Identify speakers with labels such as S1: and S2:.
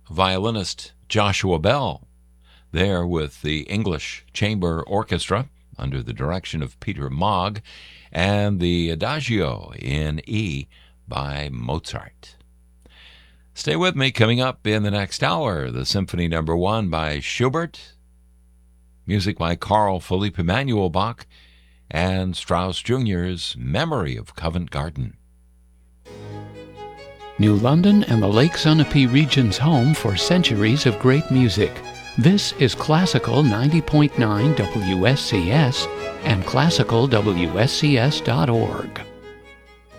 S1: violinist Joshua Bell, there with the English Chamber Orchestra under the direction of Peter Maag, and the Adagio in E by Mozart. Stay with me. Coming up in the next hour, the Symphony No. 1 by Schubert, music by Carl Philipp Emanuel Bach, and Strauss Jr.'s Memory of Covent Garden.
S2: New London and the Lake Sunapee region's home for centuries of great music. This is Classical 90.9 WSCS and classicalwscs.org.